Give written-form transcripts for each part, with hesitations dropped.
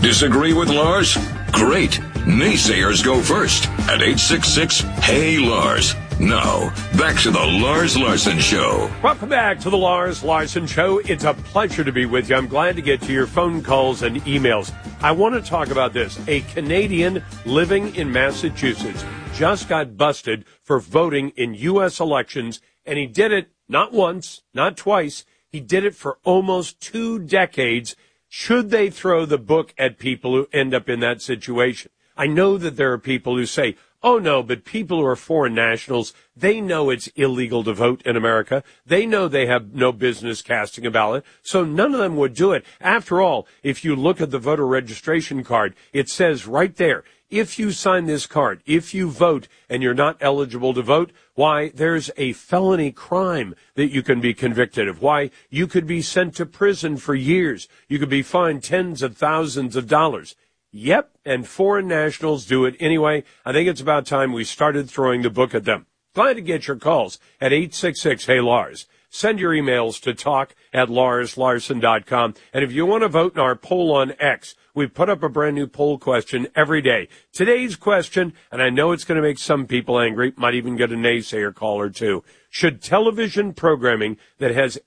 Disagree with Lars? Great. Naysayers go first at 866-HEY-LARS. Now, back to the Lars Larson Show. Welcome back to the Lars Larson Show. It's a pleasure to be with you. I'm glad to get to your phone calls and emails. I want to talk about this. A Canadian living in Massachusetts just got busted for voting in U.S. elections, and he did it not once, not twice. He did it for almost 2 decades. Should they throw the book at people who end up in that situation? I know that there are people who say, oh, no, but people who are foreign nationals, they know it's illegal to vote in America. They know they have no business casting a ballot, so none of them would do it. After all, if you look at the voter registration card, it says right there, if you sign this card, if you vote and you're not eligible to vote, why, there's a felony crime that you can be convicted of. Why, you could be sent to prison for years. You could be fined tens of thousands of dollars. Yep, and foreign nationals do it anyway. I think it's about time we started throwing the book at them. Glad to get your calls at 866-HEY-LARS. Send your emails to talk@LarsLarson.com. And if you want to vote in our poll on X, we put up a brand new poll question every day. Today's question, and I know it's going to make some people angry, might even get a naysayer call or two. Should television programming that has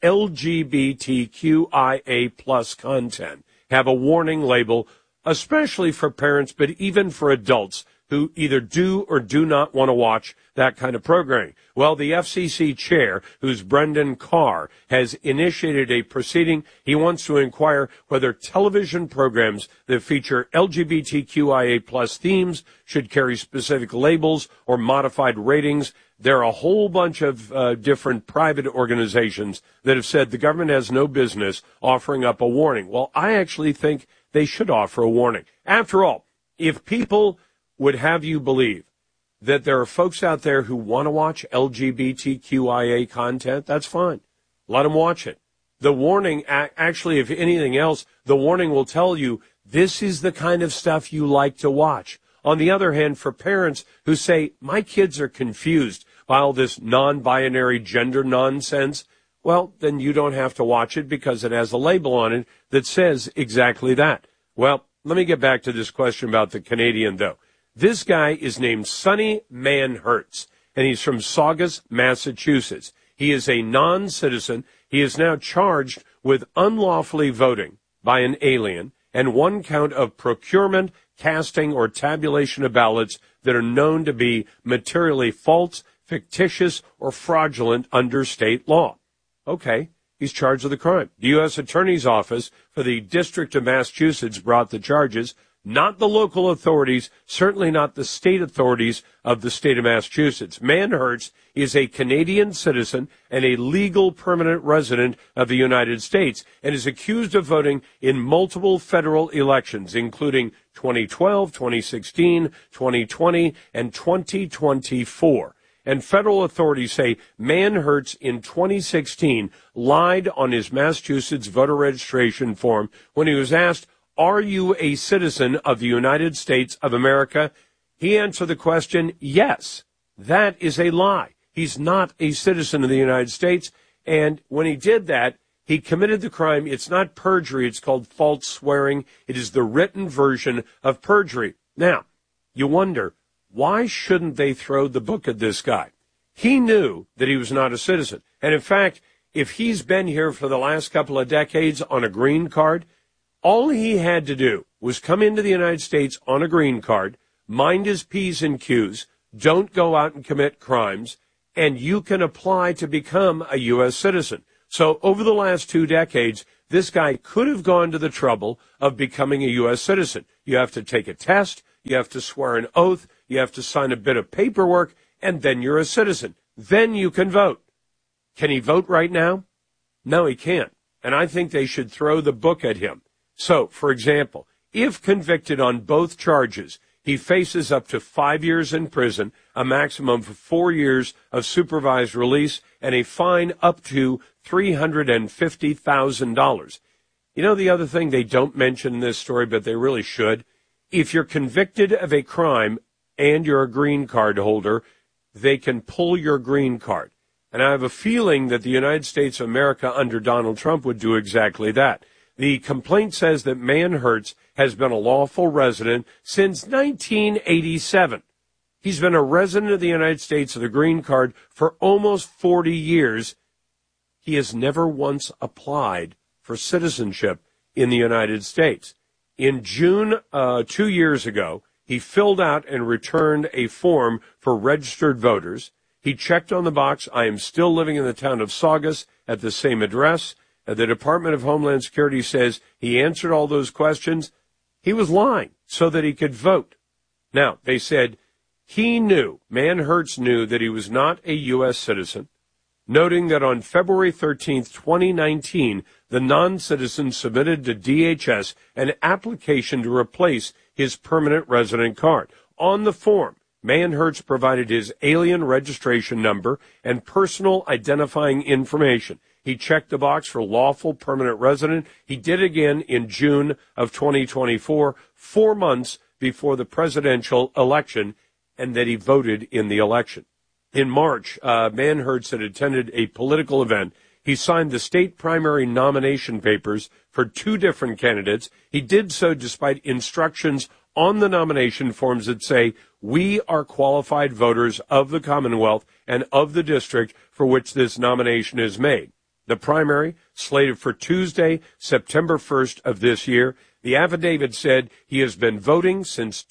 LGBTQIA plus content have a warning label, especially for parents, but even for adults who either do or do not want to watch that kind of programming? Well, the FCC chair, who's Brendan Carr, has initiated a proceeding. He wants to inquire whether television programs that feature LGBTQIA plus themes should carry specific labels or modified ratings. There are a whole bunch of different private organizations that have said the government has no business offering up a warning. Well, I actually think they should offer a warning. After all, if people would have you believe that there are folks out there who want to watch LGBTQIA content, that's fine. Let them watch it. The warning, actually, if anything else, the warning will tell you this is the kind of stuff you like to watch. On the other hand, for parents who say, my kids are confused by all this non-binary gender nonsense, well, then you don't have to watch it because it has a label on it that says exactly that. Well, let me get back to this question about the Canadian, though. This guy is named Sonny Manhertz, and he's from Saugus, Massachusetts. He is a non-citizen. He is now charged with unlawfully voting by an alien and 1 count of procurement, casting, or tabulation of ballots that are known to be materially false, fictitious, or fraudulent under state law. Okay, he's charged with the crime. The U.S. Attorney's Office for the District of Massachusetts brought the charges, not the local authorities, certainly not the state authorities of the state of Massachusetts. Manhertz is a Canadian citizen and a legal permanent resident of the United States and is accused of voting in multiple federal elections, including 2012, 2016, 2020, and 2024. And federal authorities say Manhertz in 2016 lied on his Massachusetts voter registration form when he was asked, are you a citizen of the United States of America? He answered the question, yes. That is a lie. He's not a citizen of the United States. And when he did that, he committed the crime. It's not perjury. It's called false swearing. It is the written version of perjury. Now, you wonder, why shouldn't they throw the book at this guy? He knew that he was not a citizen. And in fact, if he's been here for the last couple of decades on a green card, all he had to do was come into the United States on a green card, mind his P's and Q's, don't go out and commit crimes, and you can apply to become a U.S. citizen. So over the last 2 decades, this guy could have gone to the trouble of becoming a U.S. citizen. You have to take a test, you have to swear an oath, you have to sign a bit of paperwork, and then you're a citizen. Then you can vote. Can he vote right now? No, he can't. And I think they should throw the book at him. So, for example, if convicted on both charges, he faces up to 5 years in prison, a maximum of 4 years of supervised release, and a fine up to $350,000. You know the other thing they don't mention in this story, but they really should? If you're convicted of a crime and you're a green card holder, they can pull your green card. And I have a feeling that the United States of America under Donald Trump would do exactly that. The complaint says that Manhertz has been a lawful resident since 1987. He's been a resident of the United States with a green card for almost 40 years. He has never once applied for citizenship in the United States. In June 2 years ago, he filled out and returned a form for registered voters. He checked on the box, I am still living in the town of Saugus at the same address. The Department of Homeland Security says he answered all those questions. He was lying so that he could vote. Now, they said Manhertz knew that he was not a U.S. citizen, noting that on February 13th, 2019, the non-citizen submitted to DHS an application to replace his permanent resident card. On the form, Manhertz provided his alien registration number and personal identifying information. He checked the box for lawful permanent resident. He did again in June of 2024, 4 months before the presidential election, and that he voted in the election. In March, Manhertz had attended a political event. He signed the state primary nomination papers for 2 different candidates. He did so despite instructions on the nomination forms that say, we are qualified voters of the Commonwealth and of the district for which this nomination is made. The primary, slated for Tuesday, September 1st of this year, the affidavit said he has been voting since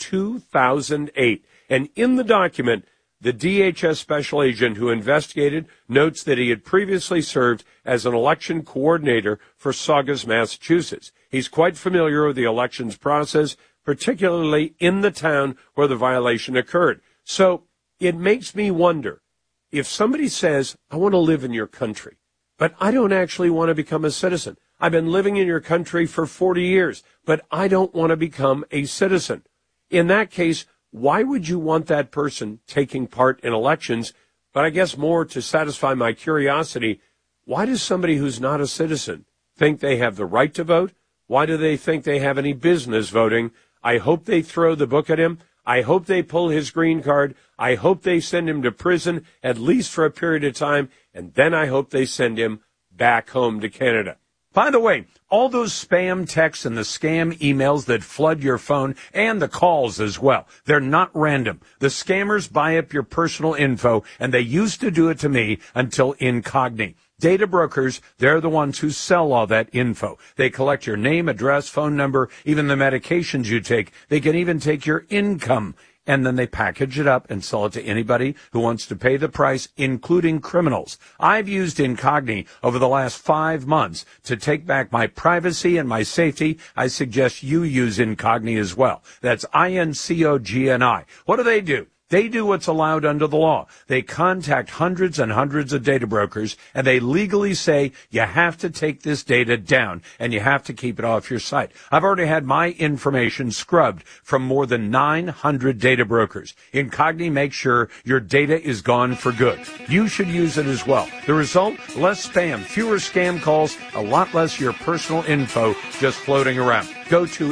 2008. And in the document, the DHS special agent who investigated notes that he had previously served as an election coordinator for Saugus, Massachusetts. He's quite familiar with the elections process, particularly in the town where the violation occurred. So it makes me wonder, if somebody says, I want to live in your country, but I don't actually want to become a citizen. I've been living in your country for 40 years, but I don't want to become a citizen. In that case, why would you want that person taking part in elections? But I guess more to satisfy my curiosity, why does somebody who's not a citizen think they have the right to vote? Why do they think they have any business voting? I hope they throw the book at him. I hope they pull his green card. I hope they send him to prison, at least for a period of time, and then I hope they send him back home to Canada. By the way, all those spam texts and the scam emails that flood your phone and the calls as well, they're not random. The scammers buy up your personal info, and they used to do it to me until Incogni. Data brokers, they're the ones who sell all that info. They collect your name, address, phone number, even the medications you take. They can even take your income. And then they package it up and sell it to anybody who wants to pay the price, including criminals. I've used Incogni over the last 5 months to take back my privacy and my safety. I suggest you use Incogni as well. That's INCOGNI. What do? They do what's allowed under the law. They contact hundreds and hundreds of data brokers, and they legally say you have to take this data down, and you have to keep it off your site. I've already had my information scrubbed from more than 900 data brokers. Incogni makes sure your data is gone for good. You should use it as well. The result? Less spam, fewer scam calls, a lot less your personal info just floating around. Go to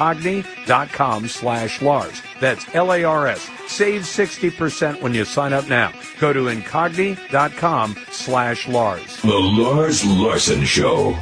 incogni.com/Lars. That's LARS. Save 60% when you sign up now. Go to incogni.com/Lars. The Lars Larson Show.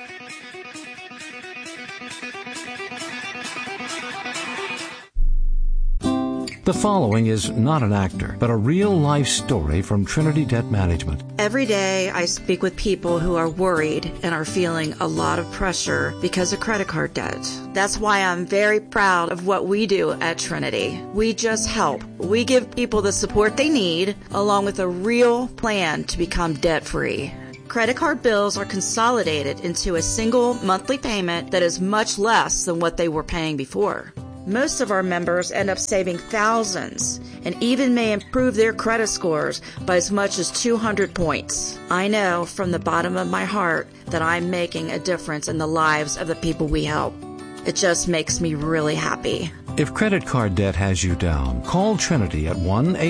The following is not an actor, but a real-life story from Trinity Debt Management. Every day I speak with people who are worried and are feeling a lot of pressure because of credit card debt. That's why I'm very proud of what we do at Trinity. We just help. We give people the support they need, along with a real plan to become debt-free. Credit card bills are consolidated into a single monthly payment that is much less than what they were paying before. Most of our members end up saving thousands and even may improve their credit scores by as much as 200 points. I know from the bottom of my heart that I'm making a difference in the lives of the people we help. It just makes me really happy. If credit card debt has you down, call Trinity at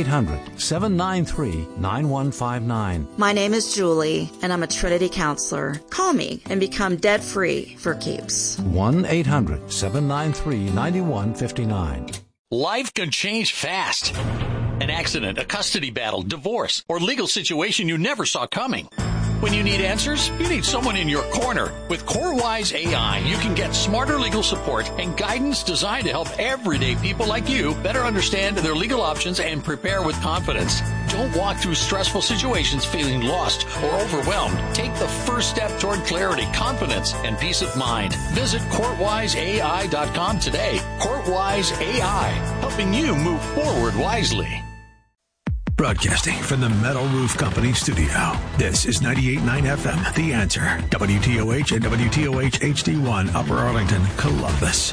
1-800-793-9159. My name is Julie, and I'm a Trinity counselor. Call me and become debt-free for keeps. 1-800-793-9159. Life can change fast. An accident, a custody battle, divorce, or legal situation you never saw coming. When you need answers, you need someone in your corner. With CoreWise AI, you can get smarter legal support and guidance designed to help everyday people like you better understand their legal options and prepare with confidence. Don't walk through stressful situations feeling lost or overwhelmed. Take the first step toward clarity, confidence, and peace of mind. Visit CourtWiseAI.com today. CourtWise AI, helping you move forward wisely. Broadcasting from the Metal Roof Company studio. This is 98.9 FM, The Answer. WTOH and WTOH HD1, Upper Arlington, Columbus.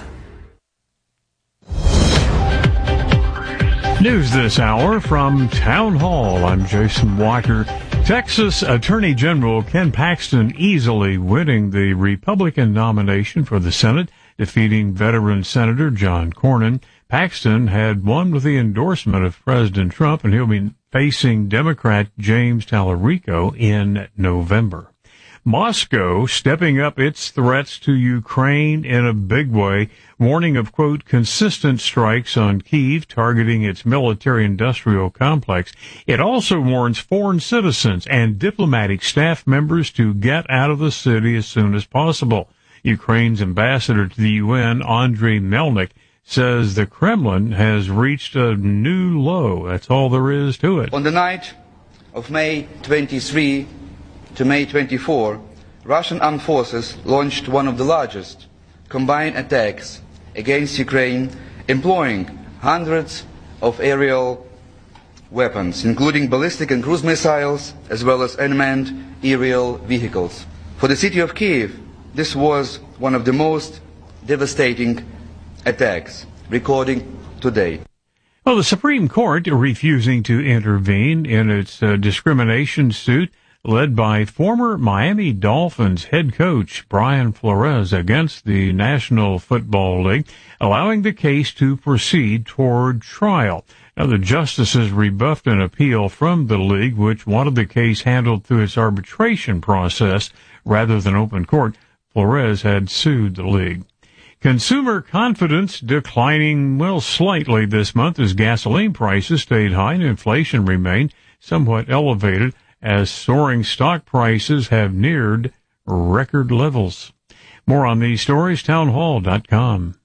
News this hour from Town Hall. I'm Jason Walker. Texas Attorney General Ken Paxton easily winning the Republican nomination for the Senate, defeating veteran Senator John Cornyn. Paxton had won with the endorsement of President Trump, and he'll be facing Democrat James Tallarico in November. Moscow stepping up its threats to Ukraine in a big way, warning of, quote, consistent strikes on Kyiv targeting its military-industrial complex. It also warns foreign citizens and diplomatic staff members to get out of the city as soon as possible. Ukraine's ambassador to the UN, Andriy Melnik, says the Kremlin has reached a new low. That's all there is to it. On the night of May 23 to May 24, Russian armed forces launched one of the largest combined attacks against Ukraine, employing hundreds of aerial weapons, including ballistic and cruise missiles, as well as unmanned aerial vehicles. For the city of Kyiv, this was one of the most devastating attacks recorded to date. Well, the Supreme Court refusing to intervene in its discrimination suit led by former Miami Dolphins head coach Brian Flores against the National Football League, allowing the case to proceed toward trial. Now, the justices rebuffed an appeal from the league, which wanted the case handled through its arbitration process rather than open court. Flores had sued the league. Consumer confidence declining, slightly this month as gasoline prices stayed high and inflation remained somewhat elevated as soaring stock prices have neared record levels. More on these stories, townhall.com.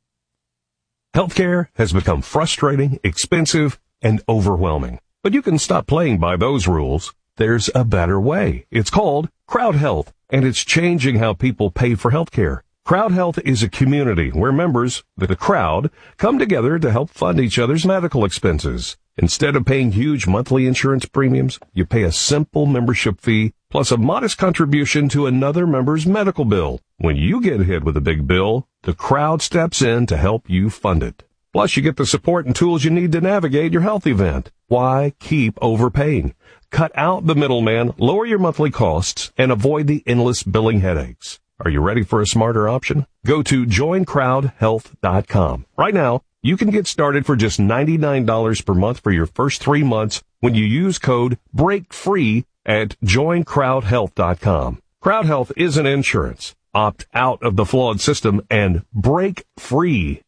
Healthcare has become frustrating, expensive, and overwhelming. But you can stop playing by those rules. There's a better way. It's called Crowd Health, and it's changing how people pay for healthcare. Crowd Health is a community where members, the crowd, come together to help fund each other's medical expenses. Instead of paying huge monthly insurance premiums, you pay a simple membership fee plus a modest contribution to another member's medical bill. When you get hit with a big bill, the crowd steps in to help you fund it. Plus, you get the support and tools you need to navigate your health event. Why keep overpaying? Cut out the middleman, lower your monthly costs, and avoid the endless billing headaches. Are you ready for a smarter option? Go to joincrowdhealth.com. Right now, you can get started for just $99 per month for your first 3 months when you use code BREAKFREE at joincrowdhealth.com. Crowd Health isn't insurance. Opt out of the flawed system and break free.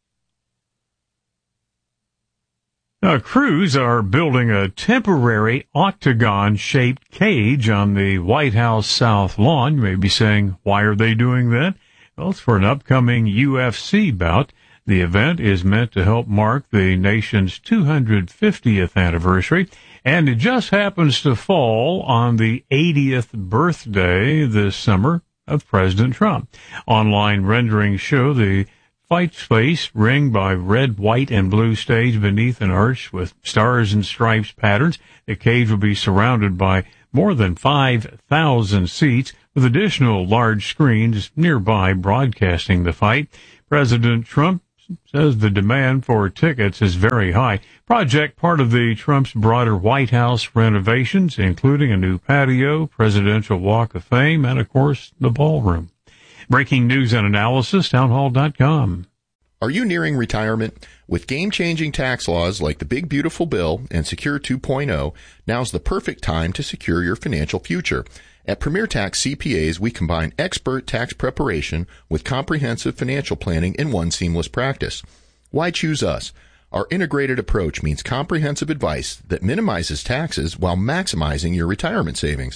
Now, crews are building a temporary octagon-shaped cage on the White House South Lawn. You may be saying, why are they doing that? Well, it's for an upcoming UFC bout. The event is meant to help mark the nation's 250th anniversary, and it just happens to fall on the 80th birthday this summer of President Trump. Online renderings show the fight space ringed by red, white, and blue stage beneath an arch with stars and stripes patterns. The cage will be surrounded by more than 5,000 seats with additional large screens nearby broadcasting the fight. President Trump says the demand for tickets is very high. Project part of the Trump's broader White House renovations, including a new patio, Presidential Walk of Fame, and, of course, the ballroom. Breaking news and analysis, townhall.com. Are you nearing retirement? With game-changing tax laws like the Big Beautiful Bill and Secure 2.0, now's the perfect time to secure your financial future. At Premier Tax CPAs, we combine expert tax preparation with comprehensive financial planning in one seamless practice. Why choose us? Our integrated approach means comprehensive advice that minimizes taxes while maximizing your retirement savings.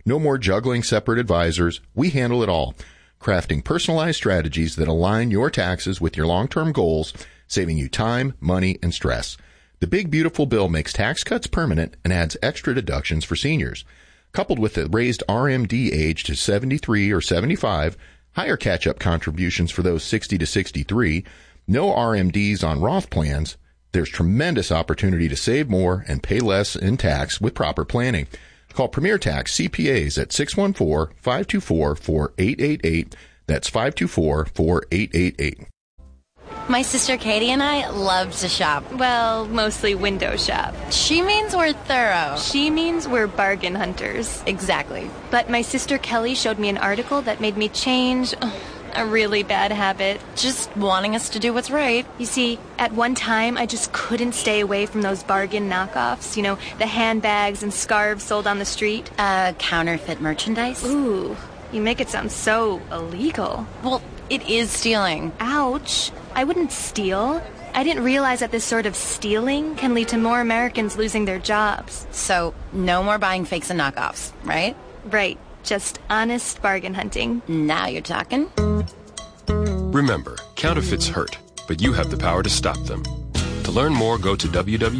No more juggling separate advisors. We handle it all, crafting personalized strategies that align your taxes with your long-term goals, saving you time, money, and stress. The Big Beautiful Bill makes tax cuts permanent and adds extra deductions for seniors. Coupled with the raised RMD age to 73 or 75, higher catch-up contributions for those 60 to 63, no RMDs on Roth plans, there's tremendous opportunity to save more and pay less in tax with proper planning. Call Premier Tax CPAs at 614-524-4888. That's 524-4888. My sister Katie and I love to shop. Well, mostly window shop. She means we're thorough. She means we're bargain hunters. Exactly. But my sister Kelly showed me an article that made me change a really bad habit. Just wanting us to do what's right. You see, at one time, I just couldn't stay away from those bargain knockoffs. You know, the handbags and scarves sold on the street. Counterfeit merchandise? Ooh, you make it sound so illegal. Well, it is stealing. Ouch. I wouldn't steal. I didn't realize that this sort of stealing can lead to more Americans losing their jobs. So, no more buying fakes and knockoffs, right? Right. Just honest bargain hunting. Now you're talking. Remember, counterfeits hurt, but you have the power to stop them. To learn more, go to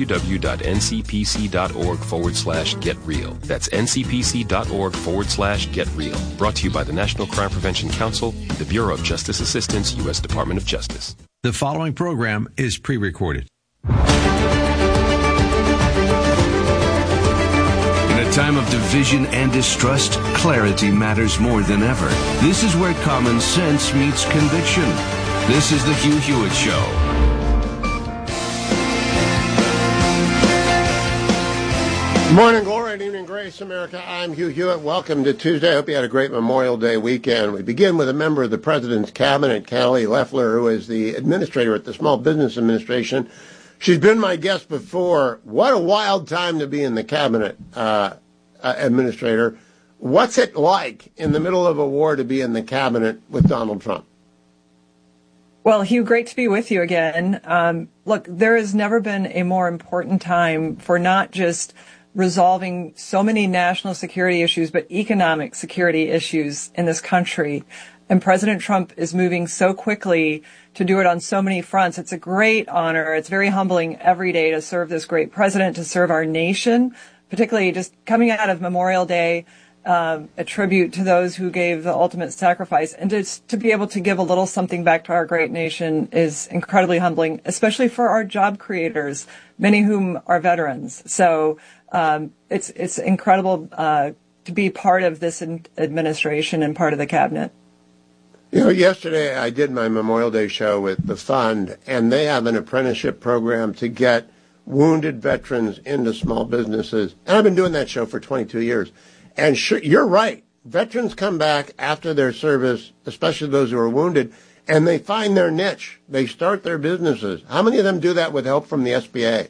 www.ncpc.org/getreal. That's ncpc.org/getreal. Brought to you by the National Crime Prevention Council, the Bureau of Justice Assistance, U.S. Department of Justice. The following program is pre-recorded. In a time of division and distrust, clarity matters more than ever. This is where common sense meets conviction. This is the Hugh Hewitt Show. Morning glory and evening grace, America. I'm Hugh Hewitt. Welcome to Tuesday. I hope you had a great Memorial Day weekend. We begin with a member of the President's Cabinet, Kelly Loeffler, who is the administrator at the Small Business Administration. She's been my guest before. What a wild time to be in the Cabinet, Administrator. What's it like in the middle of a war to be in the Cabinet with Donald Trump? Well, Hugh, great to be with you again. Look, there has never been a more important time for not just resolving so many national security issues, but economic security issues in this country. And President Trump is moving so quickly to do it on so many fronts. It's a great honor. It's very humbling every day to serve this great president, to serve our nation, particularly just coming out of Memorial Day, a tribute to those who gave the ultimate sacrifice. And to be able to give a little something back to our great nation is incredibly humbling, especially for our job creators, many of whom are veterans. So it's incredible to be part of this administration and part of the cabinet. You know, yesterday I did my Memorial Day show with the fund, and they have an apprenticeship program to get wounded veterans into small businesses. And I've been doing that show for 22 years. And sure, you're right. Veterans come back after their service, especially those who are wounded, and they find their niche. They start their businesses. How many of them do that with help from the SBA?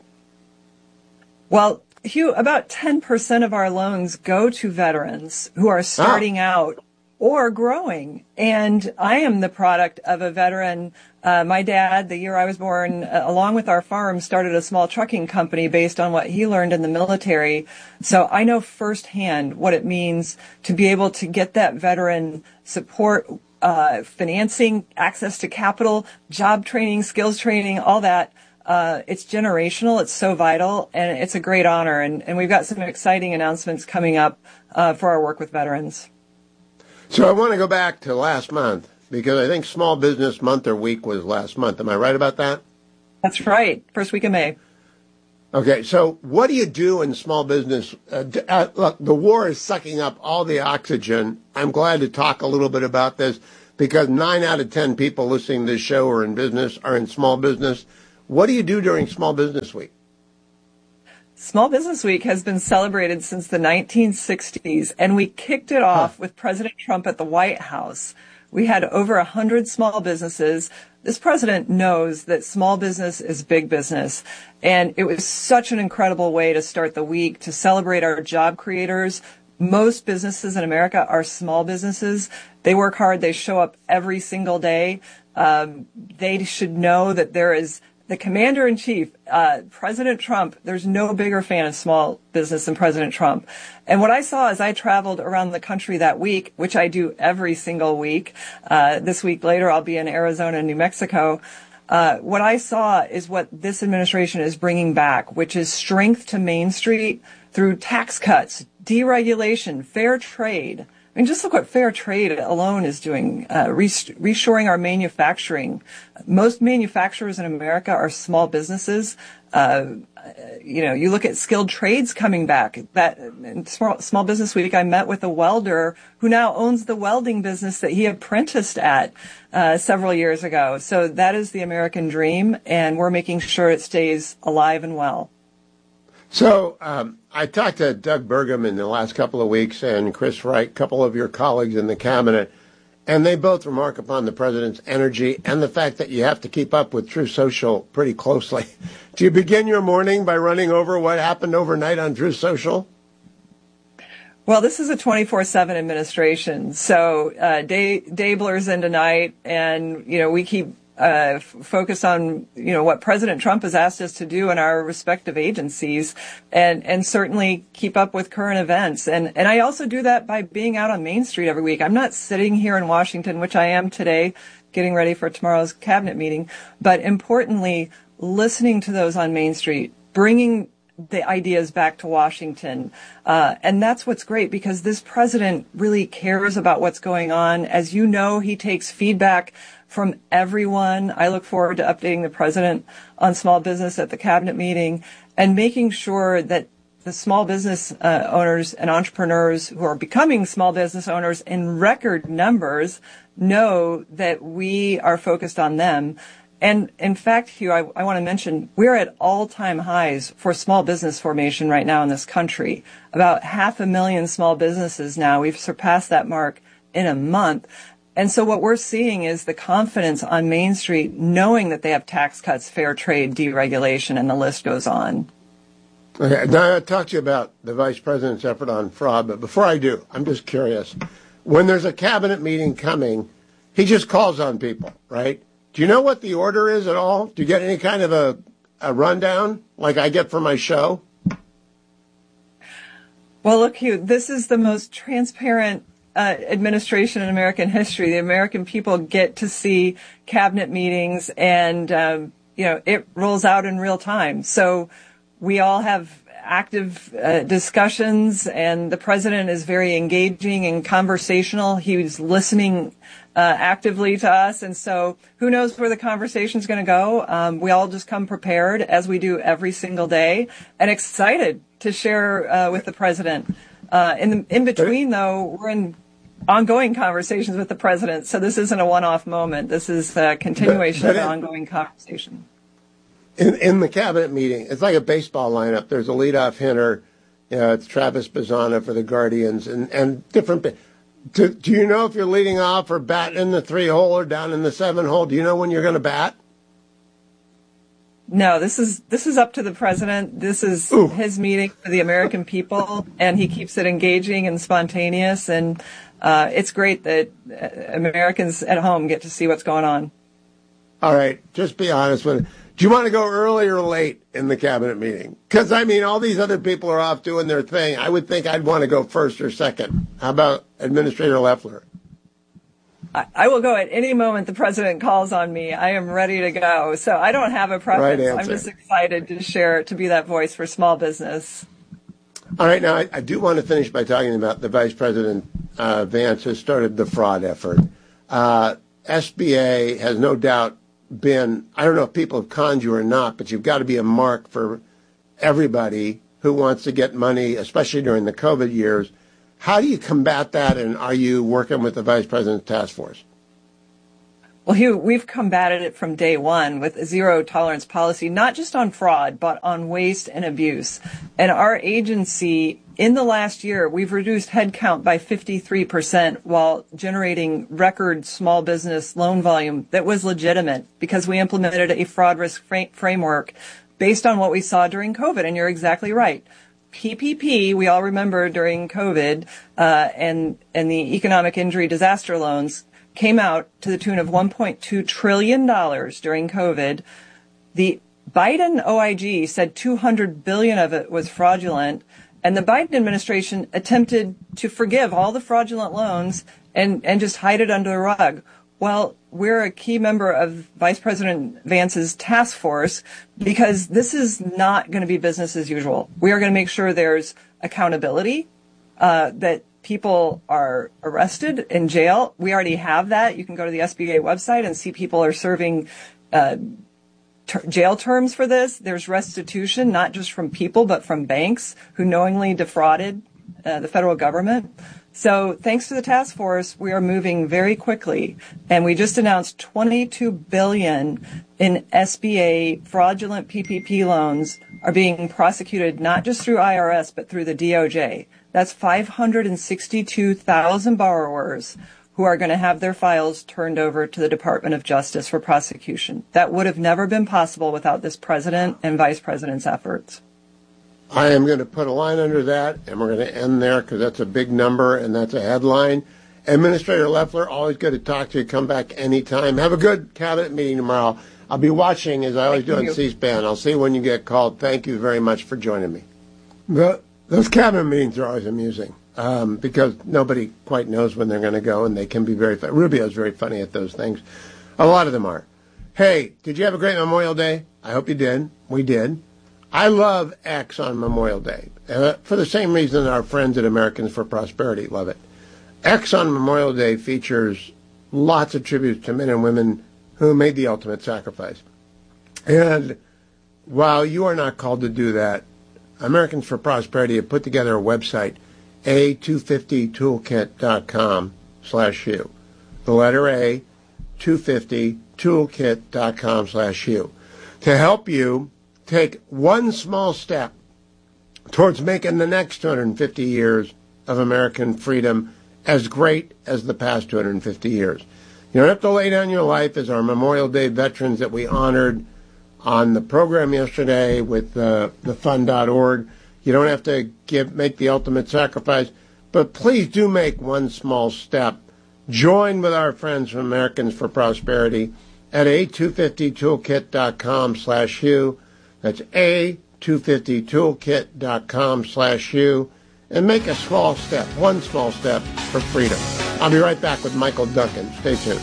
Well, Hugh, about 10% of our loans go to veterans who are starting out or growing. And I am the product of a veteran. My dad, the year I was born, along with our farm, started a small trucking company based on what he learned in the military. So I know firsthand what it means to be able to get that veteran support, financing, access to capital, job training, skills training, all that. It's generational. It's so vital, and it's a great honor. And we've got some exciting announcements coming up for our work with veterans. So I want to go back to last month, because I think Small Business Month or Week was last month. Am I right about that? That's right. First week of May. Okay, so what do you do in small business? Look, the war is sucking up all the oxygen. I'm glad to talk a little bit about this, because 9 out of 10 people listening to this show are in business, are in small business. What do you do during Small Business Week? Small Business Week has been celebrated since the 1960s, and we kicked it off with President Trump at the White House. We had over 100 small businesses. This president knows that small business is big business, and it was such an incredible way to start the week, to celebrate our job creators. Most businesses in America are small businesses. They work hard. They show up every single day. They should know that there is the commander-in-chief, President Trump, there's no bigger fan of small business than President Trump. And what I saw as I traveled around the country that week, which I do every single week, this week later I'll be in Arizona and New Mexico, what I saw is what this administration is bringing back, which is strength to Main Street through tax cuts, deregulation, fair trade. I mean, just look what fair trade alone is doing, reshoring our manufacturing. Most manufacturers in America are small businesses. You look at skilled trades coming back. That in Small Business Week, I met with a welder who now owns the welding business that he apprenticed at several years ago. So that is the American dream, and we're making sure it stays alive and well. So I talked to Doug Burgum in the last couple of weeks and Chris Wright, a couple of your colleagues in the cabinet, and they both remark upon the president's energy and the fact that you have to keep up with Truth Social pretty closely. Do you begin your morning by running over what happened overnight on Truth Social? Well, this is a 24/7 administration, so day blurs into night, and we keep focus on, what President Trump has asked us to do in our respective agencies and certainly keep up with current events. And I also do that by being out on Main Street every week. I'm not sitting here in Washington, which I am today, getting ready for tomorrow's cabinet meeting, but importantly, listening to those on Main Street, bringing the ideas back to Washington. And that's what's great, because this president really cares about what's going on. As you know, he takes feedback from everyone. I look forward to updating the president on small business at the cabinet meeting and making sure that the small business owners and entrepreneurs who are becoming small business owners in record numbers know that we are focused on them. And in fact, Hugh, I want to mention we're at all-time highs for small business formation right now in this country. About 500,000 small businesses now. We've surpassed that mark in a month. And so what we're seeing is the confidence on Main Street, knowing that they have tax cuts, fair trade, deregulation, and the list goes on. Okay, now I'll talk to you about the vice president's effort on fraud, but before I do, I'm just curious. When there's a cabinet meeting coming, he just calls on people, right? Do you know what the order is at all? Do you get any kind of a rundown like I get for my show? Well, look, Hugh, this is the most transparent administration in American history. The American people get to see cabinet meetings, and it rolls out in real time. So we all have active discussions, and the president is very engaging and conversational. He's listening actively to us, and so who knows where the conversation is going to go. We all just come prepared, as we do every single day, and excited to share with the president. In between, though, we're in ongoing conversations with the president, so this isn't a one-off moment. This is a continuation of an ongoing conversation. In the cabinet meeting, it's like a baseball lineup. There's a leadoff hitter. It's Travis Bazzana for the Guardians, and different. Do you know if you're leading off or batting in the 3-hole or down in the 7-hole? Do you know when you're going to bat? No, this is up to the president. This is his meeting for the American people, and he keeps it engaging and spontaneous. And it's great that Americans at home get to see what's going on. All right, just be honest with it. Do you want to go early or late in the cabinet meeting? Because, all these other people are off doing their thing. I would think I'd want to go first or second. How about Administrator Loeffler? I will go at any moment the president calls on me. I am ready to go. So I don't have a preference. Right, I'm just excited to share, to be that voice for small business. All right, now I do want to finish by talking about the Vice President Vance has started the fraud effort. SBA has no doubt been, I don't know if people have conned you or not, but you've got to be a mark for everybody who wants to get money, especially during the COVID years. How do you combat that, and are you working with the Vice President's task force? Well, Hugh, we've combated it from day one with a zero tolerance policy, not just on fraud, but on waste and abuse. And our agency, in the last year, we've reduced headcount by 53% while generating record small business loan volume that was legitimate because we implemented a fraud risk framework based on what we saw during COVID. And you're exactly right. PPP, we all remember during COVID, and the economic injury disaster loans came out to the tune of $1.2 trillion during COVID. The Biden OIG said $200 billion of it was fraudulent, and the Biden administration attempted to forgive all the fraudulent loans and just hide it under the rug. Well, we're a key member of Vice President Vance's task force because this is not going to be business as usual. We are going to make sure there's accountability, that people are arrested in jail. We already have that. You can go to the SBA website and see people are serving jail terms for this. There's restitution, not just from people, but from banks who knowingly defrauded the federal government. So thanks to the task force, we are moving very quickly. And we just announced $22 billion in SBA fraudulent PPP loans are being prosecuted not just through IRS, but through the DOJ. That's 562,000 borrowers who are going to have their files turned over to the Department of Justice for prosecution. That would have never been possible without this president and vice president's efforts. I am going to put a line under that, and we're going to end there because that's a big number and that's a headline. Administrator Loeffler, always good to talk to you. Come back anytime. Have a good cabinet meeting tomorrow. I'll be watching, as I always do on C-SPAN. I'll see you when you get called. Thank you very much for joining me. Those cabinet meetings are always amusing because nobody quite knows when they're going to go, and they can be very funny. Rubio's very funny at those things. A lot of them are. Hey, did you have a great Memorial Day? I hope you did. We did. I love X on Memorial Day for the same reason our friends at Americans for Prosperity love it. X on Memorial Day features lots of tributes to men and women who made the ultimate sacrifice. And while you are not called to do that, Americans for Prosperity have put together a website, A250toolkit.com/you. The letter A, 250toolkit.com/you. To help you take one small step towards making the next 250 years of American freedom as great as the past 250 years. You don't have to lay down your life as our Memorial Day veterans that we honored on the program yesterday with the fund.org. You don't have to make the ultimate sacrifice, but please do make one small step. Join with our friends from Americans for Prosperity at A250toolkit.com/you. That's A250toolkit.com/you. And make a small step, one small step for freedom. I'll be right back with Michael Duncan. Stay tuned.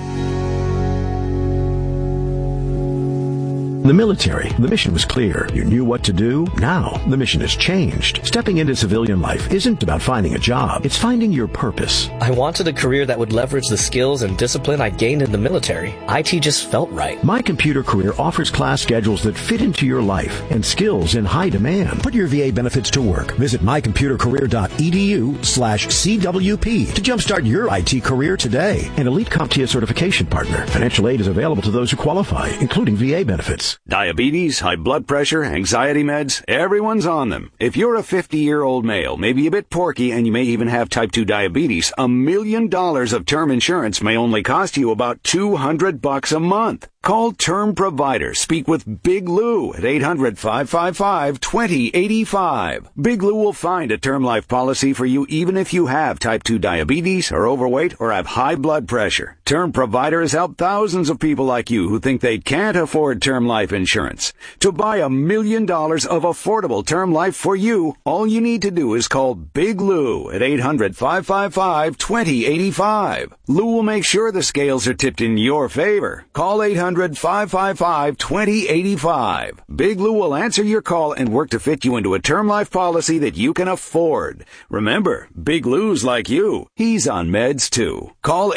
In the military, the mission was clear. You knew what to do. Now, the mission has changed. Stepping into civilian life isn't about finding a job. It's finding your purpose. I wanted a career that would leverage the skills and discipline I gained in the military. IT just felt right. My Computer Career offers class schedules that fit into your life and skills in high demand. Put your VA benefits to work. Visit mycomputercareer.edu/CWP to jumpstart your IT career today. An elite CompTIA certification partner. Financial aid is available to those who qualify, including VA benefits. Diabetes, high blood pressure, anxiety meds, everyone's on them. If you're a 50-year-old male, maybe a bit porky, and you may even have type 2 diabetes, $1 million of term insurance may only cost you about $200 a month. Call Term Provider. Speak with Big Lou at 800-555-2085. Big Lou will find a term life policy for you even if you have type 2 diabetes, are overweight, or have high blood pressure. Term Provider has helped thousands of people like you who think they can't afford term life insurance. To buy $1 million of affordable term life for you, all you need to do is call Big Lou at 800-555-2085. Lou will make sure the scales are tipped in your favor. Call 800-555-2085. Big Lou will answer your call and work to fit you into a term life policy that you can afford. Remember, Big Lou's like you. He's on meds too. Call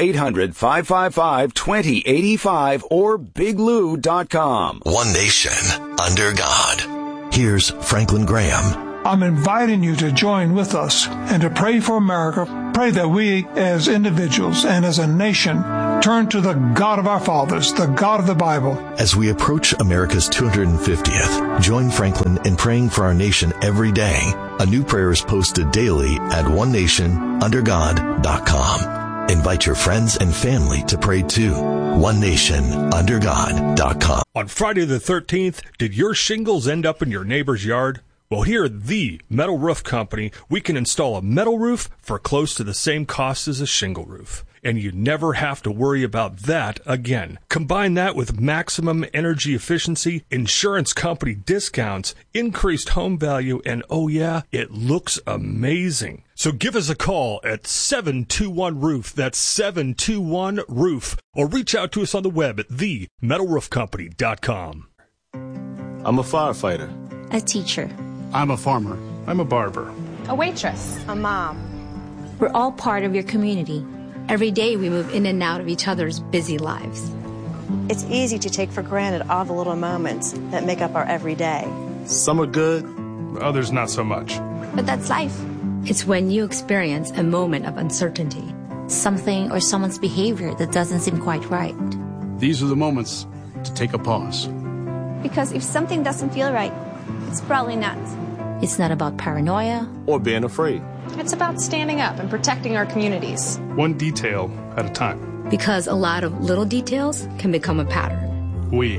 800-555-2085 or biglou.com. One nation under God. Here's Franklin Graham. I'm inviting you to join with us and to pray for America. Pray that we as individuals and as a nation turn to the God of our fathers, the God of the Bible. As we approach America's 250th, join Franklin in praying for our nation every day. A new prayer is posted daily at onenationundergod.com. Invite your friends and family to pray too. onenationundergod.com. On Friday the 13th, did your shingles end up in your neighbor's yard? Well, here at the Metal Roof Company, we can install a metal roof for close to the same cost as a shingle roof. and you never have to worry about that again. Combine that with maximum energy efficiency, insurance company discounts, increased home value, and oh yeah, it looks amazing. So give us a call at 721-ROOF. That's 721-ROOF. Or reach out to us on the web at themetalroofcompany.com. I'm a firefighter. A teacher. I'm a farmer. I'm a barber. A waitress. A mom. We're all part of your community. Every day we move in and out of each other's busy lives. It's easy to take for granted all the little moments that make up our everyday. Some are good, others not so much. But that's life. It's when you experience a moment of uncertainty. Something or someone's behavior that doesn't seem quite right. These are the moments to take a pause. Because if something doesn't feel right, it's probably not. It's not about paranoia. Or being afraid. It's about standing up and protecting our communities. One detail at a time. Because a lot of little details can become a pattern. We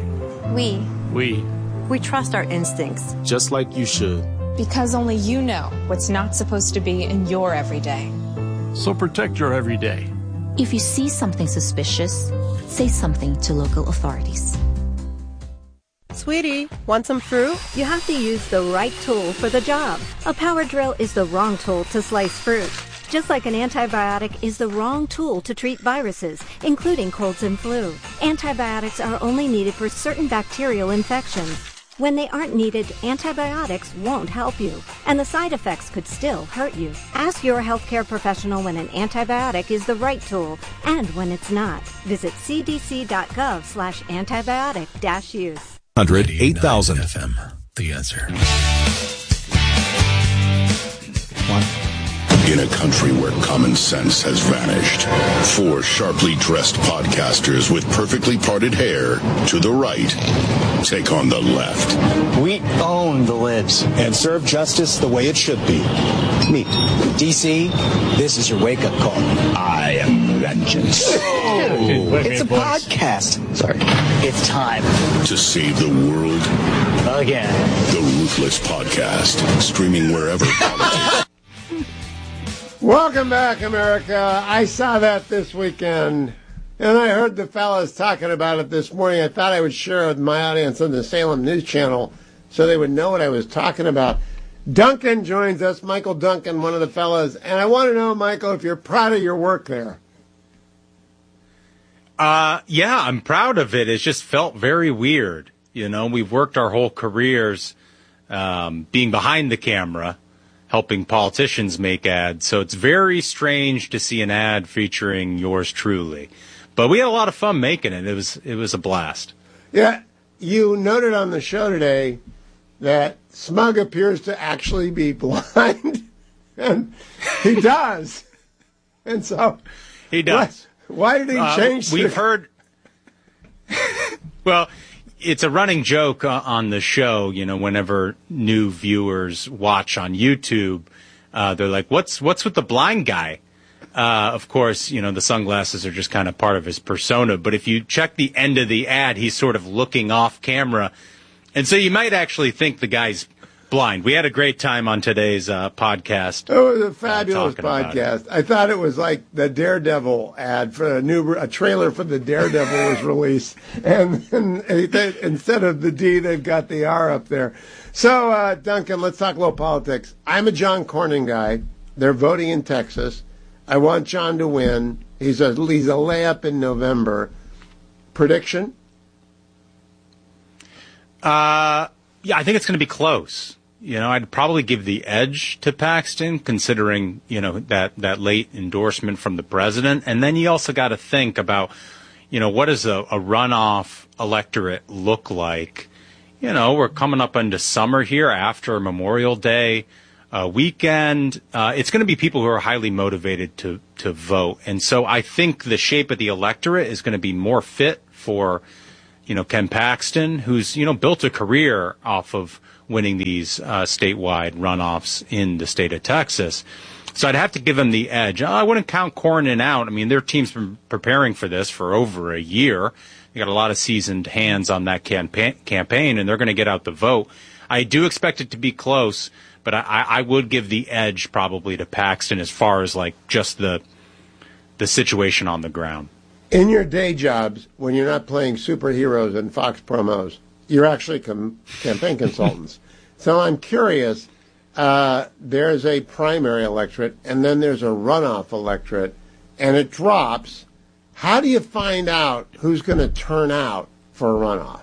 trust our instincts. Just like you should. Because only you know what's not supposed to be in your everyday. So protect your everyday. If you see something suspicious, say something to local authorities. Sweetie, want some fruit? You have to use the right tool for the job. A power drill is the wrong tool to slice fruit. Just like an antibiotic is the wrong tool to treat viruses, including colds and flu. Antibiotics are only needed for certain bacterial infections. When they aren't needed, antibiotics won't help you, and the side effects could still hurt you. Ask your healthcare professional when an antibiotic is the right tool and when it's not. Visit cdc.gov/antibiotic-use. 100-8000 FM. The Answer. In a country where common sense has vanished, four sharply dressed podcasters with perfectly parted hair to the right take on the left. We own the libs and serve justice the way it should be. Meet DC. This is your wake-up call. I am vengeance. It's a podcast. Sorry. It's time to save the world again. The Ruthless Podcast, streaming wherever politics. Welcome back, America. I saw that this weekend, and I heard the fellas talking about it this morning. I thought I would share it with my audience on the Salem News Channel so they would know what I was talking about. Duncan joins us, Michael Duncan, one of the fellas, and I want to know, Michael, if you're proud of your work there. Yeah, I'm proud of it. It just felt very weird. You know, we've worked our whole careers being behind the camera, helping politicians make ads. So it's very strange to see an ad featuring yours truly. But we had a lot of fun making it. It was a blast. Yeah, you noted on the show today that Smug appears to actually be blind, and he does. And so he does. Why did he change? We've heard. Well, it's a running joke on the show. You know, whenever new viewers watch on YouTube, they're like, "What's with the blind guy?" Of course, you know, the sunglasses are just kind of part of his persona. But if you check the end of the ad, he's sort of looking off camera, and so you might actually think the guy's blind. We had a great time on today's podcast. It was a fabulous podcast. I thought it was like the Daredevil ad for a trailer for the Daredevil was released, and instead of the D, they've got the R up there. So, Duncan, let's talk a little politics. I'm a John Cornyn guy. They're voting in Texas. I want John to win. He's a layup in November. Prediction? Yeah, I think it's going to be close. You know, I'd probably give the edge to Paxton, considering, you know, that late endorsement from the president. And then you also got to think about, you know, what does a runoff electorate look like? You know, we're coming up into summer here after Memorial Day weekend. It's going to be people who are highly motivated to vote. And so I think the shape of the electorate is going to be more fit for, you know, Ken Paxton, who's, you know, built a career off of winning these statewide runoffs in the state of Texas. So I'd have to give him the edge. I wouldn't count Cornyn out. I mean, their team's been preparing for this for over a year. They got a lot of seasoned hands on that campaign, and they're going to get out the vote. I do expect it to be close, but I would give the edge probably to Paxton as far as like just the the situation on the ground. In your day jobs, when you're not playing superheroes and Fox promos, you're actually campaign consultants. So I'm curious, there's a primary electorate, and then there's a runoff electorate, and it drops. How do you find out who's going to turn out for a runoff?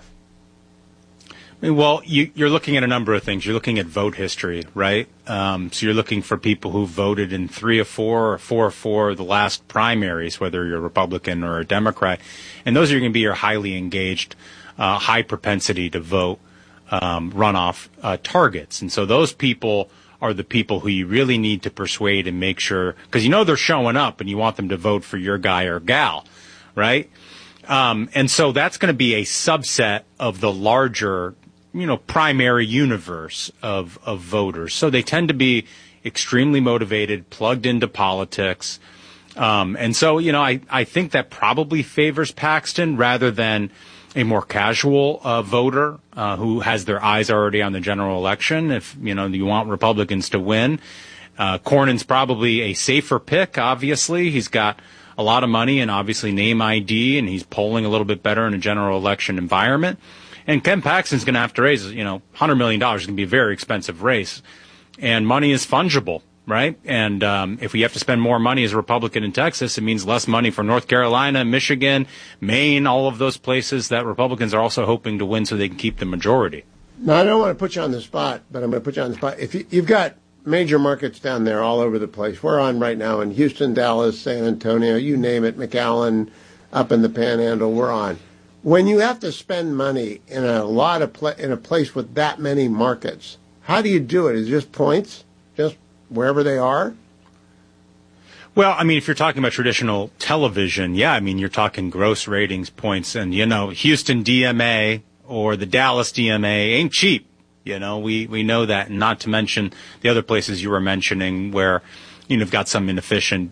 Well, you're looking at a number of things. You're looking at vote history, right? So you're looking for people who voted in 3 of 4 or 4 of 4 of the last primaries, whether you're a Republican or a Democrat. And those are going to be your highly engaged, high propensity to vote runoff targets. And so those people are the people who you really need to persuade and make sure, because you know they're showing up and you want them to vote for your guy or gal, right? And so that's going to be a subset of the larger primary universe of voters. So they tend to be extremely motivated, plugged into politics. And so, I think that probably favors Paxton rather than a more casual voter who has their eyes already on the general election. If, you want Republicans to win, Cornyn's probably a safer pick, obviously. He's got a lot of money and obviously name ID, and he's polling a little bit better in a general election environment. And Ken Paxton's going to have to raise, $100 million. It's going to be a very expensive race. And money is fungible, right? And if we have to spend more money as a Republican in Texas, it means less money for North Carolina, Michigan, Maine, all of those places that Republicans are also hoping to win so they can keep the majority. Now, I don't want to put you on the spot, but I'm going to put you on the spot. If you've got major markets down there all over the place. We're on right now in Houston, Dallas, San Antonio, you name it, McAllen, up in the Panhandle, we're on. When you have to spend money in in a place with that many markets, how do you do it? Is it just points, just wherever they are? Well, if you're talking about traditional television, you're talking gross ratings points, and Houston DMA or the Dallas DMA ain't cheap. We know that, and not to mention the other places you were mentioning where you've got some inefficient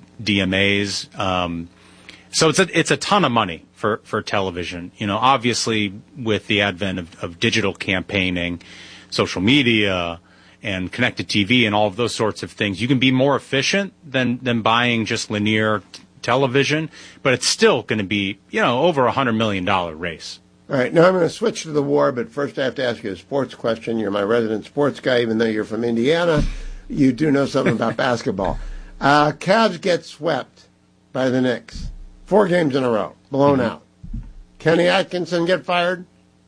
DMAs. So it's a ton of money for television. Obviously with the advent of digital campaigning, social media, and connected TV and all of those sorts of things, you can be more efficient than buying just linear television, but it's still going to be, over $100 million race. All right, now I'm going to switch to the war, but first I have to ask you a sports question. You're my resident sports guy, even though you're from Indiana. You do know something about basketball. Cavs get swept by the Knicks. 4 games in a row, blown out. Kenny Atkinson get fired?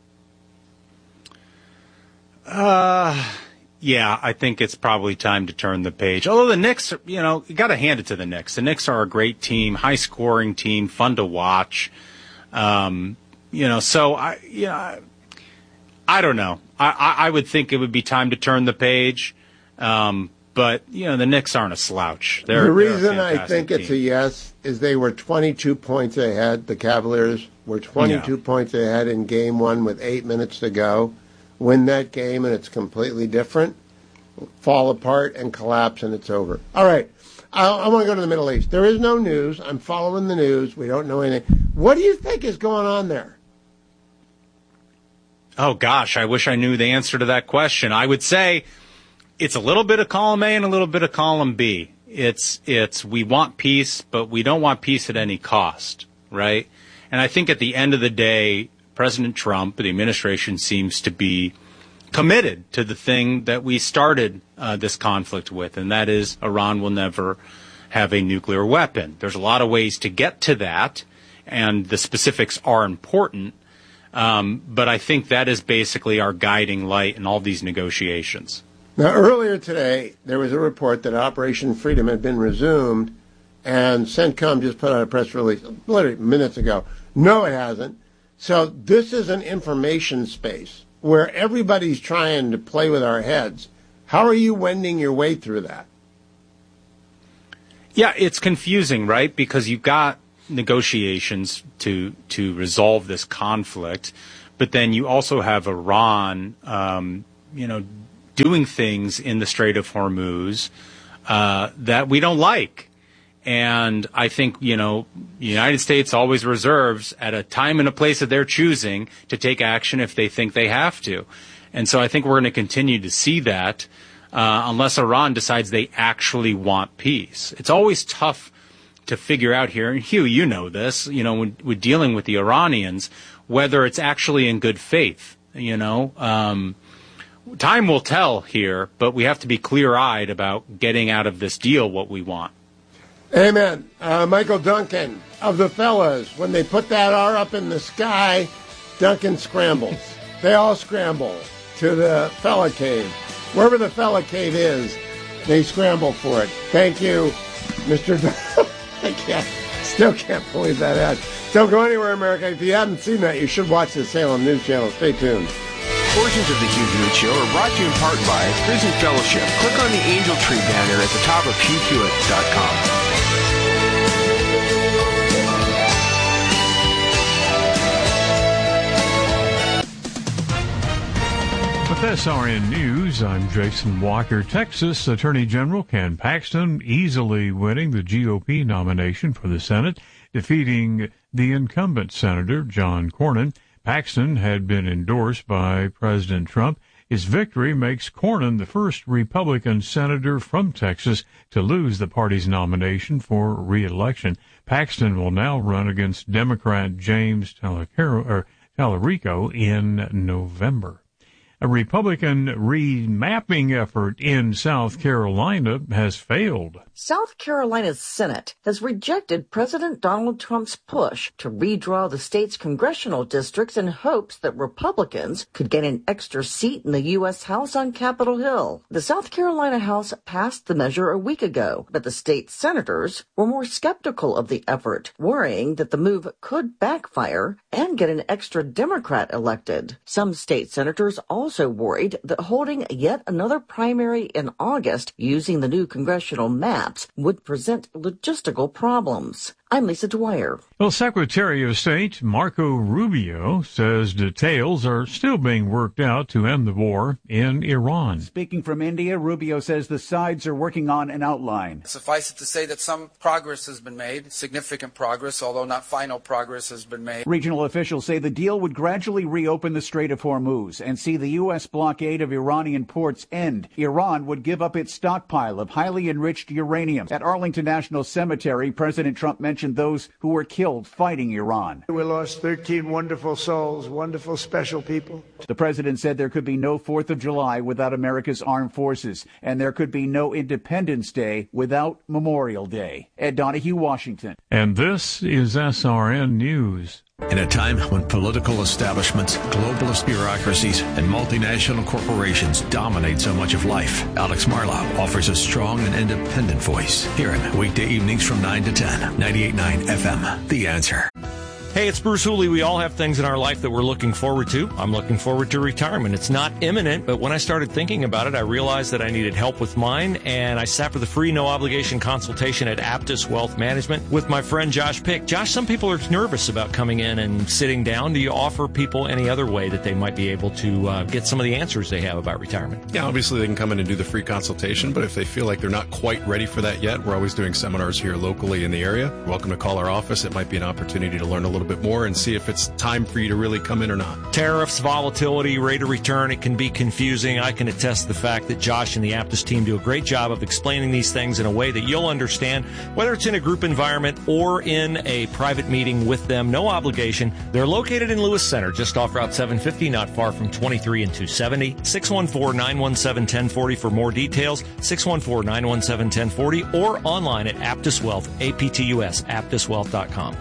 Yeah, I think it's probably time to turn the page. Although the Knicks, you got to hand it to the Knicks. The Knicks are a great team, high-scoring team, fun to watch. So I don't know. I would think it would be time to turn the page. But, the Knicks aren't a slouch. The reason I think it's a yes is they were 22 points ahead. The Cavaliers were 22 points ahead in game 1 with 8 minutes to go. Win that game, and it's completely different. Fall apart and collapse, and it's over. All right. I want to go to the Middle East. There is no news. I'm following the news. We don't know anything. What do you think is going on there? Oh, gosh, I wish I knew the answer to that question. I would say it's a little bit of column A and a little bit of column B. It's we want peace, but we don't want peace at any cost, right? And I think at the end of the day, President Trump, the administration, seems to be committed to the thing that we started this conflict with, and that is Iran will never have a nuclear weapon. There's a lot of ways to get to that, and the specifics are important. But I think that is basically our guiding light in all these negotiations. Now, earlier today, there was a report that Operation Freedom had been resumed, and CENTCOM just put out a press release literally minutes ago. No, it hasn't. So this is an information space where everybody's trying to play with our heads. How are you wending your way through that? Yeah, it's confusing, right? Because you've got negotiations to resolve this conflict, but then you also have Iran, doing things in the Strait of Hormuz that we don't like. And I think, the United States always reserves at a time and a place of their choosing to take action if they think they have to. And so I think we're going to continue to see that unless Iran decides they actually want peace. It's always tough to figure out here, and Hugh, you know this, when we're dealing with the Iranians, whether it's actually in good faith. Time will tell here, but we have to be clear-eyed about getting out of this deal what we want. Amen. Michael Duncan, of the fellas, when they put that R up in the sky, Duncan scrambles. They all scramble to the fella cave. Wherever the fella cave is, they scramble for it. Thank you, Mr. I still can't believe that ad. Don't go anywhere, America. If you haven't seen that, you should watch the Salem News Channel. Stay tuned. Portions of the Hugh Hewitt Show are brought to you in part by Prison Fellowship. Click on the Angel Tree banner at the top of HughHewitt.com. With SRN News, I'm Jason Walker. Texas Attorney General Ken Paxton easily winning the GOP nomination for the Senate, defeating the incumbent Senator John Cornyn. Paxton had been endorsed by President Trump. His victory makes Cornyn the first Republican senator from Texas to lose the party's nomination for re-election. Paxton will now run against Democrat James Tallarico in November. A Republican remapping effort in South Carolina has failed. South Carolina's Senate has rejected President Donald Trump's push to redraw the state's congressional districts in hopes that Republicans could gain an extra seat in the U.S. House on Capitol Hill. The South Carolina House passed the measure a week ago, but the state senators were more skeptical of the effort, worrying that the move could backfire and get an extra Democrat elected. Some state senators also worried that holding yet another primary in August using the new congressional maps would present logistical problems. I'm Lisa Dwyer. Well, Secretary of State Marco Rubio says details are still being worked out to end the war in Iran. Speaking from India, Rubio says the sides are working on an outline. Suffice it to say that some progress has been made, significant progress, although not final progress has been made. Regional officials say the deal would gradually reopen the Strait of Hormuz and see the U.S. blockade of Iranian ports end. Iran would give up its stockpile of highly enriched uranium. At Arlington National Cemetery, President Trump mentioned those who were killed fighting Iran. We lost 13 wonderful souls, wonderful, special people. The president said there could be no 4th of July without America's armed forces, and there could be no Independence Day without Memorial Day. Ed Donahue, Washington. And this is SRN News. In a time when political establishments, globalist bureaucracies, and multinational corporations dominate so much of life, Alex Marlow offers a strong and independent voice. Hear him weekday evenings from 9 to 10, 98.9 FM, The Answer. Hey, it's Bruce Hooley. We all have things in our life that we're looking forward to. I'm looking forward to retirement. It's not imminent, but when I started thinking about it, I realized that I needed help with mine, and I sat for the free, no-obligation consultation at Aptus Wealth Management with my friend Josh Pick. Josh, some people are nervous about coming in and sitting down. Do you offer people any other way that they might be able to get some of the answers they have about retirement? Yeah, obviously they can come in and do the free consultation, but if they feel like they're not quite ready for that yet, we're always doing seminars here locally in the area. You're welcome to call our office. It might be an opportunity to learn a little bit more and see if it's time for you to really come in or not. Tariffs, volatility, rate of return, it can be confusing. I can attest to the fact that Josh and the Aptus team do a great job of explaining these things in a way that you'll understand, whether it's in a group environment or in a private meeting with them. No obligation. They're located in Lewis Center, just off Route 750, not far from 23 and 270. 614-917-1040 for more details. 614-917-1040 or online at Aptus Wealth, APTUS, aptuswealth.com.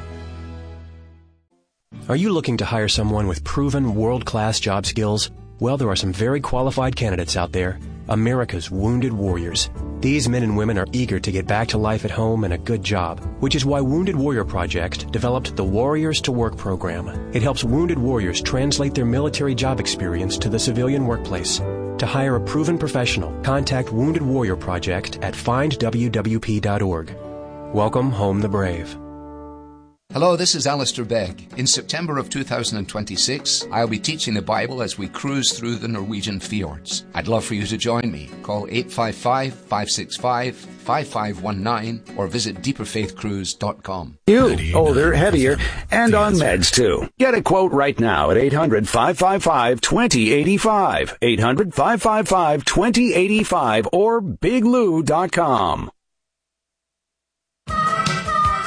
Are you looking to hire someone with proven world-class job skills? Well, there are some very qualified candidates out there. America's Wounded Warriors. These men and women are eager to get back to life at home and a good job, which is why Wounded Warrior Project developed the Warriors to Work program. It helps wounded warriors translate their military job experience to the civilian workplace. To hire a proven professional, contact Wounded Warrior Project at findwwp.org. Welcome home the brave. Hello, this is Alistair Begg. In September of 2026, I'll be teaching the Bible as we cruise through the Norwegian fjords. I'd love for you to join me. Call 855-565-5519 or visit deeperfaithcruise.com. You, older, heavier, and on meds too. Get a quote right now at 800-555-2085, 800-555-2085 or biglou.com.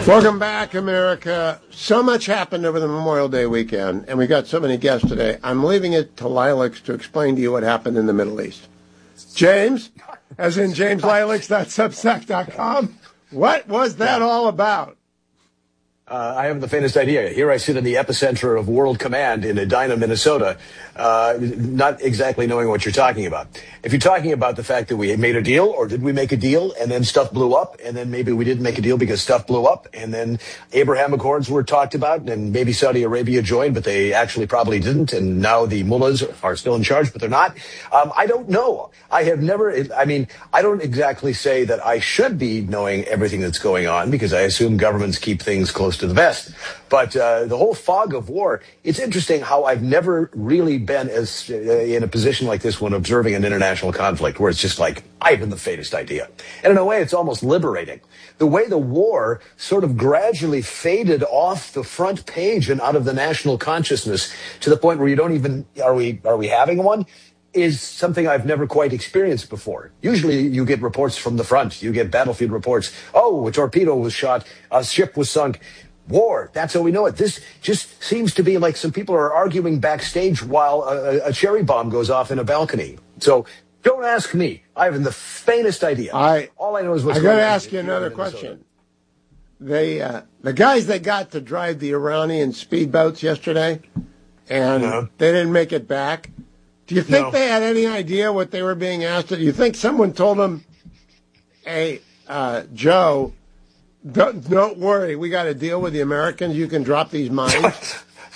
Welcome back, America. So much happened over the Memorial Day weekend, and we got so many guests today. I'm leaving it to Lileks to explain to you what happened in the Middle East. James, as in JamesLileks.substack.com. What was that all about? I have the faintest idea. Here I sit in the epicenter of World Command in Edina, Minnesota, not exactly knowing what you're talking about. If you're talking about the fact that we made a deal, or did we make a deal and then stuff blew up, and then maybe we didn't make a deal because stuff blew up, and then Abraham Accords were talked about, and maybe Saudi Arabia joined, but they actually probably didn't, and now the mullahs are still in charge, but they're not. I don't know. I don't exactly say that I should be knowing everything that's going on, because I assume governments keep things close to the vest. But the whole fog of war, it's interesting how I've never really been as in a position like this when observing an international conflict, where it's just like, I haven't the faintest idea. And in a way, it's almost liberating. The way the war sort of gradually faded off the front page and out of the national consciousness to the point where you don't even, are we having one? Is something I've never quite experienced before. Usually you get reports from the front. You get battlefield reports. Oh, a torpedo was shot. A ship was sunk. War. That's how we know it. This just seems to be like some people are arguing backstage while a cherry bomb goes off in a balcony. So don't ask me. I haven't the faintest idea. All I know is what's going on. I got to ask you another question. The guys that got to drive the Iranian speedboats yesterday, and they didn't make it back. Do you think they had any idea what they were being asked? Do you think someone told them, hey, Joe, don't worry, we got to deal with the Americans. You can drop these mines.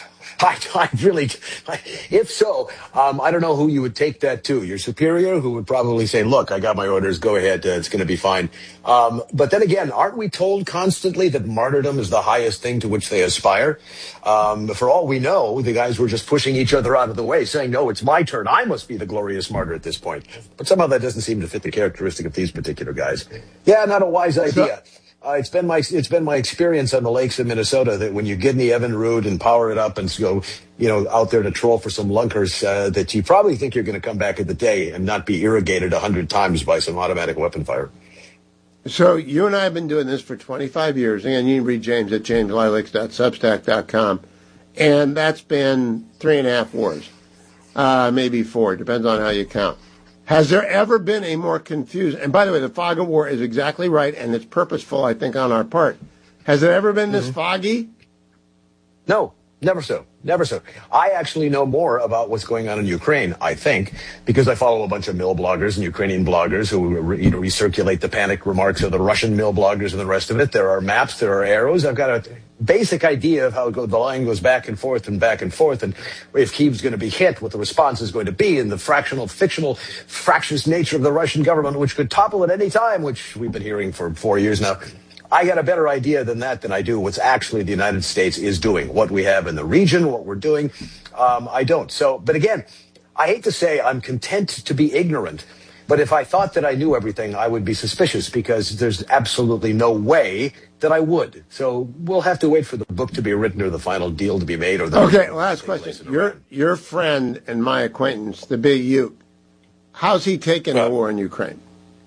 If so, I don't know who you would take that to. Your superior, who would probably say, look, I got my orders, go ahead, it's going to be fine. But then again, aren't we told constantly that martyrdom is the highest thing to which they aspire? For all we know, the guys were just pushing each other out of the way, saying, no, it's my turn. I must be the glorious martyr at this point. But somehow that doesn't seem to fit the characteristic of these particular guys. Yeah, not a wise idea. It's been my experience on the lakes of Minnesota that when you get in the Evinrude and power it up and go, out there to troll for some lunkers, that you probably think you're going to come back in the day and not be irrigated 100 times by some automatic weapon fire. So you and I have been doing this for 25 years. Again, you can read James at JamesLileks.substack.com. And that's been 3.5 wars, maybe 4, depends on how you count. Has there ever been a more confused, and by the way, the fog of war is exactly right, and it's purposeful, I think, on our part. Has it ever been this foggy? No, never so. Never so. I actually know more about what's going on in Ukraine, I think, because I follow a bunch of mill bloggers and Ukrainian bloggers who recirculate the panic remarks of the Russian mill bloggers and the rest of it. There are maps, there are arrows. I've got a basic idea of how the line goes back and forth, and if Kyiv's going to be hit, what the response is going to be, and the fictional, fractious nature of the Russian government, which could topple at any time, which we've been hearing for 4 years now. I got a better idea than I do what's actually the United States is doing, what we have in the region, what we're doing. I don't. So, but again, I hate to say I'm content to be ignorant, but if I thought that I knew everything, I would be suspicious, because there's absolutely no way that I would. So we'll have to wait for the book to be written or the final deal to be made. Okay, last question. Your friend and my acquaintance, the Big Uke, how's he taking the war in Ukraine?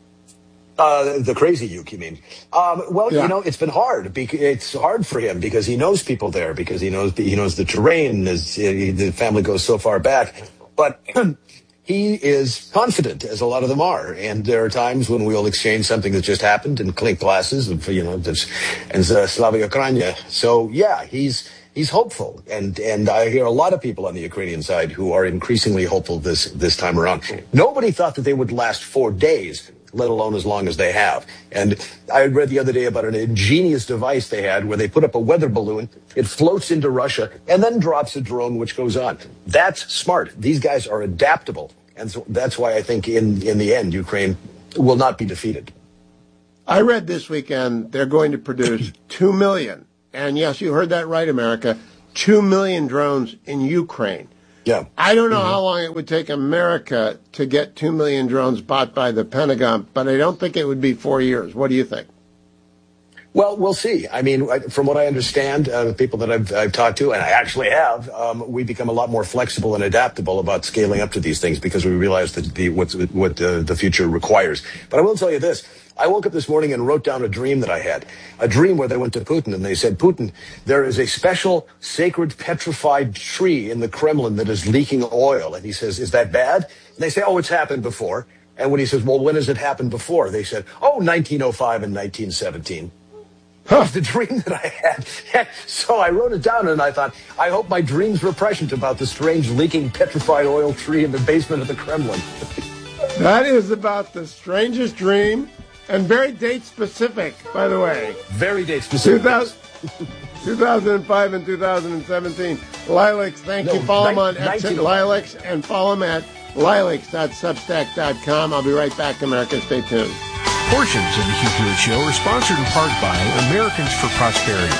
The crazy Uke, you mean? It's been hard. It's hard for him because he knows people there, because he knows the terrain. The family goes so far back, but he is confident, as a lot of them are. And there are times when we'll exchange something that just happened and clink glasses, and Slava Ukraine. So yeah, he's hopeful, and I hear a lot of people on the Ukrainian side who are increasingly hopeful this time around. Nobody thought that they would last 4 days, let alone as long as they have. And I read the other day about an ingenious device they had where they put up a weather balloon, it floats into Russia, and then drops a drone which goes on. That's smart. These guys are adaptable. And so that's why I think in the end, Ukraine will not be defeated. I read this weekend they're going to produce 2 million. And yes, you heard that right, America. 2 million drones in Ukraine. Yeah. I don't know how long it would take America to get 2 million drones bought by the Pentagon, but I don't think it would be 4 years. What do you think? Well, we'll see. I mean, from what I understand, the people that I've talked to, and I actually have, we become a lot more flexible and adaptable about scaling up to these things because we realize that what the future requires. But I will tell you this. I woke up this morning and wrote down a dream that I had, a dream where they went to Putin and they said, Putin, there is a special sacred petrified tree in the Kremlin that is leaking oil. And he says, is that bad? And they say, oh, it's happened before. And when he says, well, when has it happened before? They said, 1905 and 1917. The dream that I had. So I wrote it down and I thought, I hope my dreams were prescient about the strange leaking petrified oil tree in the basement of the Kremlin. That is about the strangest dream. And very date-specific, by the way. Very date-specific. 2005 and 2017. Lilacs, thank you. Follow him on Exit Lilacs and follow him at lilacs.substack.com. I'll be right back, America. Stay tuned. Portions of the Hugh Hewitt Show are sponsored in part by Americans for Prosperity.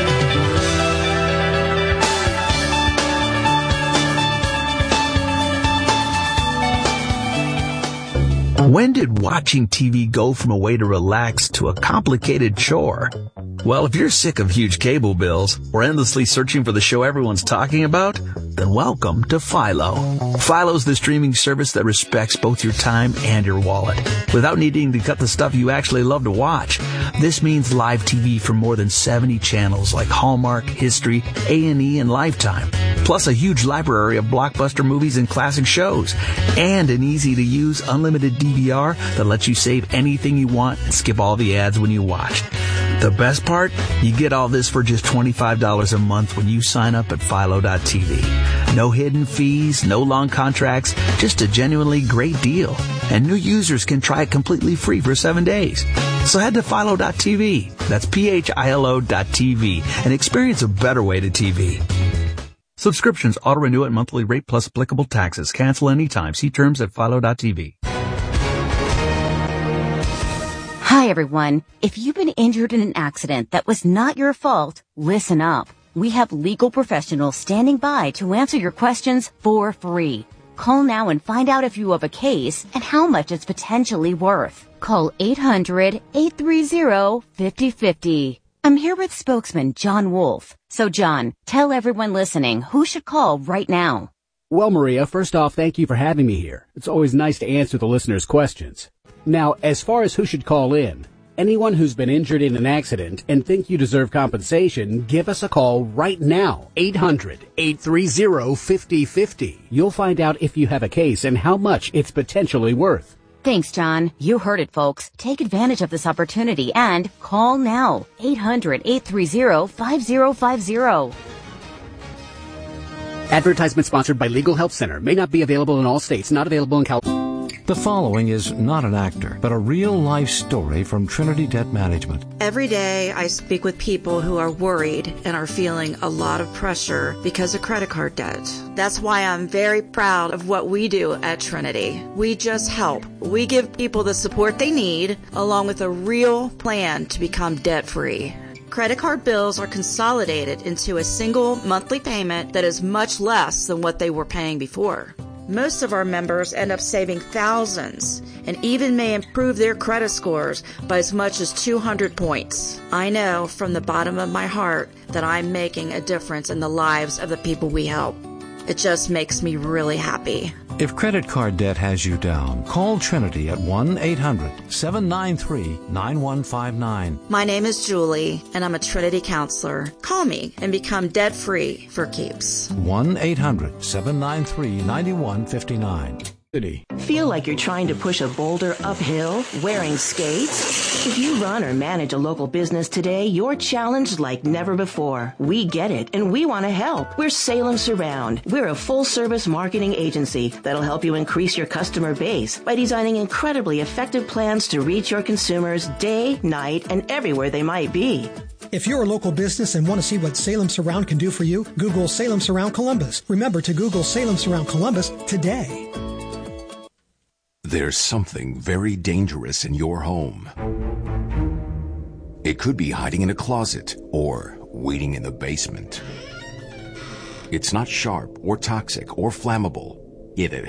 When did watching TV go from a way to relax to a complicated chore? Well, if you're sick of huge cable bills or endlessly searching for the show everyone's talking about, then welcome to Philo. Philo's the streaming service that respects both your time and your wallet without needing to cut the stuff you actually love to watch. This means live TV from more than 70 channels like Hallmark, History, A&E, and Lifetime, plus a huge library of blockbuster movies and classic shows, and an easy-to-use unlimited DVR that lets you save anything you want and skip all the ads when you watch. The best part? You get all this for just $25 a month when you sign up at Philo.tv. No hidden fees, no long contracts, just a genuinely great deal. And new users can try it completely free for 7 days. So head to Philo.tv. That's PHILO.tv and experience a better way to TV. Subscriptions auto-renew at monthly rate plus applicable taxes. Cancel anytime. See terms at Philo.tv. Hi, everyone. If you've been injured in an accident that was not your fault, listen up. We have legal professionals standing by to answer your questions for free. Call now and find out if you have a case and how much it's potentially worth. Call 800-830-5050. I'm here with spokesman John Wolf. So, John, tell everyone listening who should call right now. Well, Maria, first off, thank you for having me here. It's always nice to answer the listeners' questions. Now, as far as who should call in, anyone who's been injured in an accident and think you deserve compensation, give us a call right now. 800-830-5050. You'll find out if you have a case and how much it's potentially worth. Thanks, John. You heard it, folks. Take advantage of this opportunity and call now. 800-830-5050. Advertisement sponsored by Legal Help Center. May not be available in all states. Not available in California. The following is not an actor, but a real-life story from Trinity Debt Management. Every day I speak with people who are worried and are feeling a lot of pressure because of credit card debt. That's why I'm very proud of what we do at Trinity. We just help. We give people the support they need, along with a real plan to become debt-free. Credit card bills are consolidated into a single monthly payment that is much less than what they were paying before. Most of our members end up saving thousands and even may improve their credit scores by as much as 200 points. I know from the bottom of my heart that I'm making a difference in the lives of the people we help. It just makes me really happy. If credit card debt has you down, call Trinity at 1-800-793-9159. My name is Julie, and I'm a Trinity counselor. Call me and become debt-free for keeps. 1-800-793-9159. Feel like you're trying to push a boulder uphill wearing skates? If you run or manage a local business today, you're challenged like never before. We get it, and we want to help. We're Salem Surround. We're a full-service marketing agency that'll help you increase your customer base by designing incredibly effective plans to reach your consumers day, night, and everywhere they might be. If you're a local business and want to see what Salem Surround can do for you, Google Salem Surround Columbus. Remember to Google Salem Surround Columbus today. There's something very dangerous in your home. It could be hiding in a closet or waiting in the basement. It's not sharp or toxic or flammable, yet it